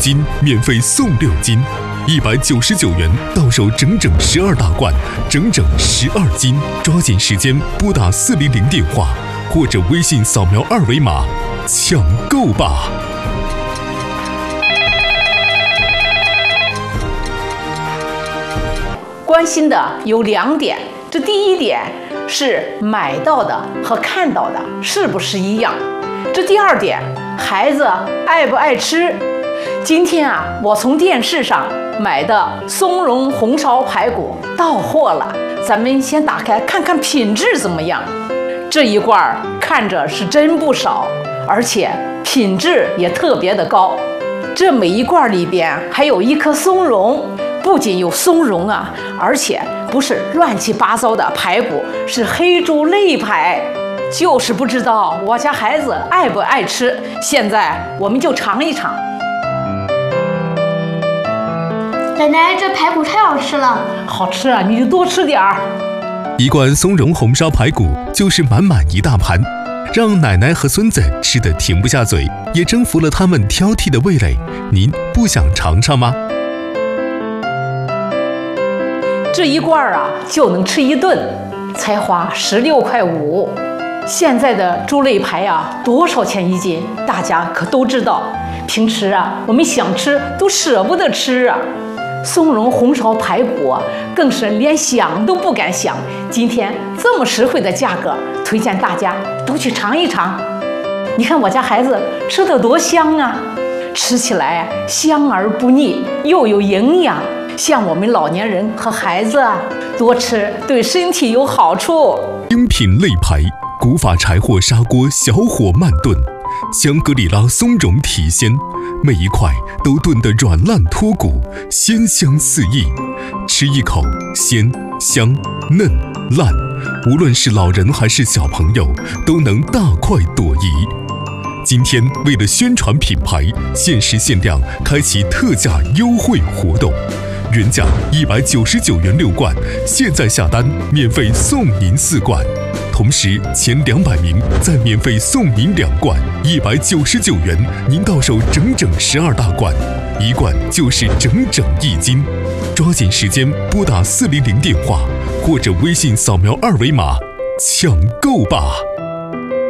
斤免费送6斤，199元到手整整12大罐，整整12斤。抓紧时间拨打400电话，或者微信扫描2维码，抢购吧！ 关心的有2点，这第一点是买到的和看到的是不是一样？这第2点，孩子爱不爱吃？今天啊，我从电视上买的松茸红烧排骨到货了，咱们先打开看看品质怎么样。这一罐看着是真不少，而且品质也特别的高。这每一罐里边还有1颗松茸，不仅有松茸啊，而且不是乱七八糟的排骨，是黑猪肋排。就是不知道我家孩子爱不爱吃，现在我们就尝一尝。 奶奶，这排骨太好吃了。 好吃啊，你就多吃点儿。 一罐松茸红烧排骨就是满满一大盘，让奶奶和孙子吃得停不下嘴，也征服了他们挑剔的味蕾。您不想尝尝吗？ 这一罐啊就能吃1顿，才花16.5块。现在的猪肋排啊多少钱1斤？大家可都知道。平时啊我们想吃都舍不得吃啊。松茸红烧排骨啊，更是连想都不敢想。今天这么实惠的价格，推荐大家都去尝一尝。你看我家孩子吃得多香啊，吃起来香而不腻，又有营养。像我们老年人和孩子啊，多吃对身体有好处。 精品肋排，古法柴火砂锅小火慢炖，香格里拉松茸体鲜，每一块都炖得软烂脱骨，鲜香四溢。吃一口，鲜香嫩烂，无论是老人还是小朋友，都能大快朵颐。今天为了宣传品牌，限时限量开启特价优惠活动，原价199元6罐，现在下单免费送您4罐，同时前200名再免费送您2罐，199元您到手整整12大罐，1罐就是整整1斤。抓紧时间拨打400电话，或者微信扫描2维码，抢购吧！